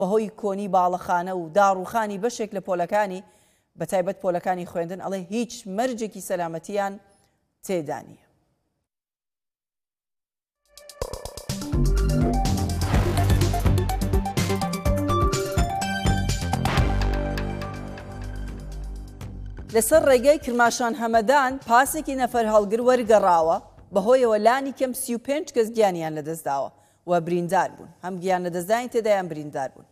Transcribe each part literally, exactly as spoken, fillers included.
بەهۆی کۆنی باڵەخانە و داڕوخانی بەشێک لە پۆلەکانی بە تایبەت پۆلەکانی خوێندن ئەڵێ هیچ مەرجێکی سەلامەتیان تێدا نییە. لەسەر ڕێگای کرماشان هەمەدان پاسێکی نەفەر هەڵگر وەرگەڕاوە بەهۆیەوە لانی کەم سی و پێنج کەس گیانیان لەدەستداوە و بریندار بوون. هەم گیان لەدەستدانی تێدایان بریندار بوون.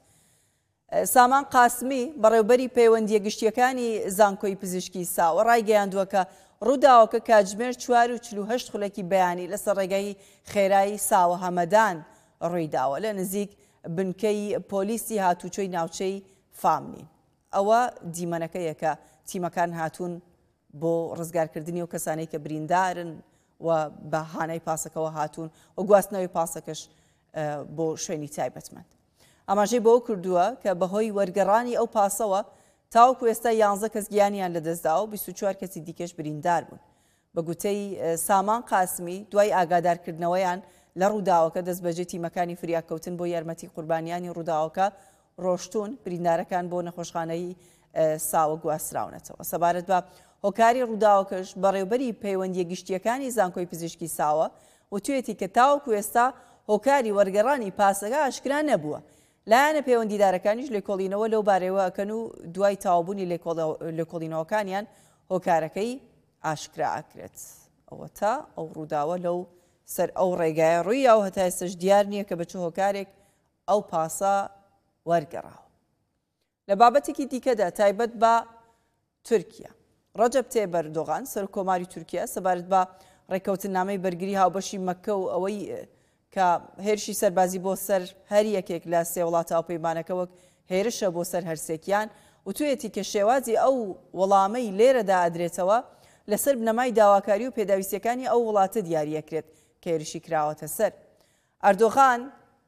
سامان قاسمی بەڕێوبەری پەیوەندیە گشتیەکانی زانکۆی پزیشکی ساوە ڕایگەیاندووە کە ڕووداوەکە کاتژمێر چوار و چل و هەشت خولەکی بەیانی لەسەر ڕێگای خێرایی ساوە هەمەدان ڕوویداوە لە نزیک بنکەی پۆلیسی هاتوچۆی ناوچەی فامنین. ئەوە دیمەنەکەیە کە تیمەکان هاتوون بۆ ڕزگارکردنی و کەسانەی کە بریندارن و بە هانای پاسەکەەوە هاتوون و گواستنەوەی پاسەکەش بۆ شوێنی تایبەتمەند. ئاماژەی بۆ کردووە کە بەهۆی وەرگەڕانی ئەو پاسەوە تاوەکو ئێستا یانزە کەس گیانیان لەدەستداوە و بیست و چوار کەسی دیکەش بریندار بوون. بە گوتەی سامان قاسمی دوای ئاگادارکردنەوەیان لە ڕووداوەکە دەستبەجێ تیمەکانی فریاکەوتن بۆ یارمەتی قوربانیانی ڕووداوەکە ڕۆشتون بریندارەکان بۆ نەخۆشخانەی ساوە گواستراونەتەوە. سەبارەت بە هۆکاری ڕووداوەکەش بەڕێوبەری پەیوەندیە گشتیەکانی زانکۆی پزیشکی ساوە وتوێتی کە تاوەکو ئێستا هۆکاری وەرگەڕانی پاسەکە ئاشکرا نەبووە. لایەنە پەیوەندیدارەکانیش لێکۆڵینەوە لەو بارەوە ئەکەن و دوای تاوابوونی لێکۆڵینەوەکانیان هۆکارەکەی ئاشکرا ئاکرێت. ئەوە تا ئەو ڕووداوە لەو سەر ئەو ڕێگایە ڕووی ئەو هەتا ئێستاش دیار نییە کە بەچ هۆکارێک ئەو پاسە وەرگەڕاوە. لە بابەتێکی دیکەدا تایبەت بە تورکیا ڕەجەب تەیب ئەردۆغان سەرۆکۆماری تورکیا سەبارەت بە ڕێکەوتنامەی بەرگری هاوبەشی مەککە و ئەوەی کە هێرشی سەربازی بۆ سەر هەر یەکێک لە سێ وڵاتە هاوپەیمانەکە وەک هێرشە بۆ سەر هەرسێکیان وتوێتی کە شێوازی ئەو وەڵامەی لێرەدا ئەدرێتەوە لەسەر بنەمای داواکاری و پێداویستیەکانی ئەو وڵاتە دیاریەکرێت کە هێرشی کراوەتە سەر. ئەردۆغان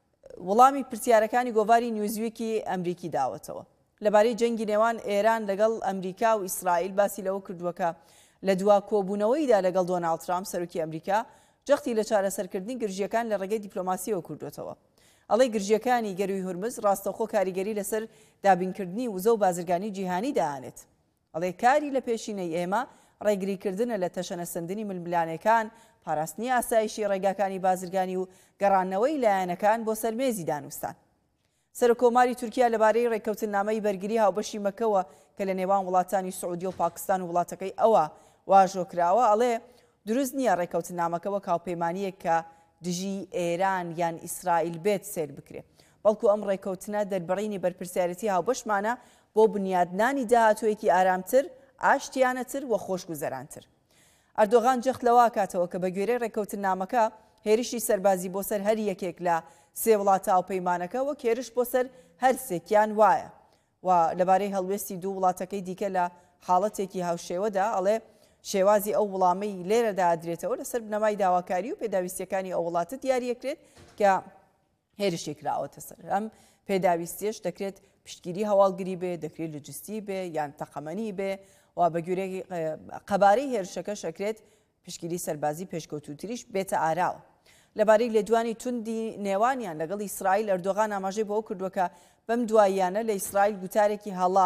وەڵامی پرسیارەکانی گۆڤاری نیوزویکی ئەمریکی داوەتەوە لەبارەی جەنگی نێوان ئێران لەگەڵ ئەمریکا و ئیسرائیل باسی لەوە کردووەکە لە دوا کۆبوونەوەیدا لەگەڵ دۆناڵد ترامپ سەرۆکی ئەمریکا جەختی لە چارەسەرکردنی گرژیەکان لە ڕێگەی دیپلۆماسیەوە کردوێتەوە. ئەڵێ گرژیەکانی گەروی هورمز ڕاستەوخۆ کاریگەری لەسەر دابینکردنی وزە و بازرگانی جیهانی داهانێت. ئەڵێ کاری لە پێشینەی ئێمە ڕێگریکردنە لە تەشەنەسەندنی ململانەکان، پاراستنی ئاسایشی ڕێگاکانی بازرگانی و گەڕانەوەی لایەنەکان بۆ سەرمێزی دانوستان. سەرۆکۆماری تورکیا لەبارەی ڕێکەوتنامەی بەرگری هاوبەشی مەکەوە کە لە نێوان وڵاتانی سعودی و پاکستان و وڵاتەکەی ئەوە واژۆکراوە ئەڵێ دروست نییە ڕێکەوتنامەکە وەک هاوپەیمانیەک کە دژی ئێران یان ئیسرائیل بێت سێر بکرێت، بەڵکو ئەم ڕێکەوتنە دەربڕینی بەرپرسیارەتی هاوبەشمانە بۆ بنیادنانی داهاتوویەکی ئارامتر، ئاشتیانەتر و خۆشگوزەرانتر. ئەردۆغان جەخت لەوا کاتەوە کە بە گوێرەی ڕێکەوتنامەکە هێرشی سەربازی بۆ سەر هەر یەکێک لە سێ وڵاتە هاوپەیمانەکە وەک هێرش بۆ سەر هەر سێکیان وایە و لەبارەی هەڵوێستی دوو وڵاتەکەی دیکە لە حاڵەتێکی هاوشێوەدا ئەڵێ شێوازی ئەو وڵامەی لێرەدا ئەدرێتەوە لەسەر بنەمای داواکاری و پێداویستیەکانی ئەو وڵاتە دیاریەکرێت کە هێرشی کراوەتە سەر. ئەم پێداویستیش دەکرێت پشتگیری هەواڵگری بێ، دەکرێت لوجستی بێ یان تەقەمەنی بێ و بە گوێرەی قەبارەی هێرشەکە شەکرێت پشتگیری سەربازی پێشکەوتوتریش بێتە ئاراوە. لەبارەی لێدوانی توندی نێوانیان لەگەڵ ئیسرائیل ئەردۆغان ئاماژەی بۆ کردووە کە بەم دواییانە لە ئیسرائیل گوتارێکی هەڵا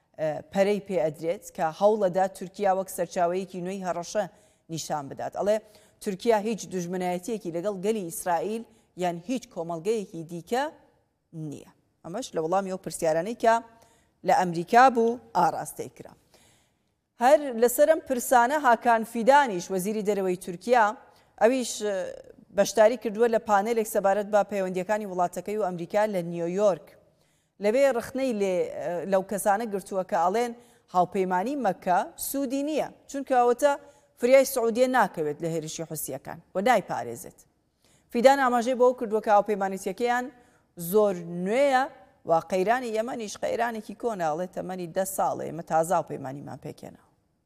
پەرەی پێ ئەدرێت کە هەوڵەدا تورکیا وەک سەرچاوەیەکی نوێی هەڕەشە نیشان بدات. ئەڵێ تورکیا هیچ دوژمنایەتیەکی لەگەڵ گەلی ئیسرائیل یان هیچ کۆمەڵگەیەکی دیکە نییە. ئەمەش لە وەڵامی ئەو پرسیارانەی کە لە ئەمریکا بوو ئاراستەی کرا. هەر لەسەرم پرسانە هاکان فیدانیش وەزیری دەرەوەی تورکیا ئەویش بەشداری کردووە لە پانێلێک سەبارەت بە پەیوەندیەکانی وڵاتەکەی و ئەمریکا لە نیویۆرک لەبێ ڕخنەی لەو کەسانە گرتووە کە ئەڵێن هاوپەیمانی مەککە سوودی نییە چونکە ئەوەتە فریای سعودیە ناکەوێت لە هێرشی حوسیەکان و نایپارێزێت. فیدان ئاماژەی بۆ کردووە کە هاوپەیمانیەتەکەیان زۆر نوێیە و قەیرانی یەمەنیش قەیرانێکی کۆنە ئەڵێ تەمەنی دە ساڵە ئێمە تازا هاوپەیمانیمان پێکێنەوە.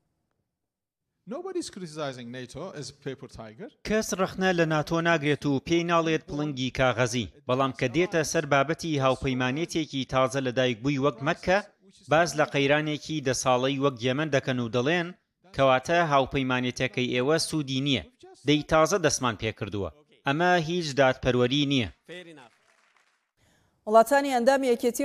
کەس ڕخنە لە ناتۆ ناگرێت و پێی ناڵێت پڵنگی کاغەزی، بەڵام کە دێتە سەر بابەتی هاوپەیمانێتێکی تازە لەدایک بووی وەک مەککە باز لە قەیرانێکی دە ساڵەی وەک یەمەن دەکەن و دەڵێن کەواتە هاوپەیمانێتەکەی ئێوە سوودی نییە، دەی تازە دەستمان پێکردووە. ئەمە هیچ دادپەروەری نییە. وڵاتانی ئەندامی یەکێتی